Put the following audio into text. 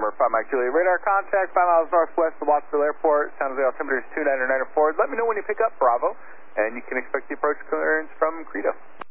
number 5 Mike Juliet. Radar contact 5 miles northwest of Watsonville Airport. San Jose altimeter is 299 forward. Let me know when you pick up Bravo, and you can expect the approach clearance from Credo.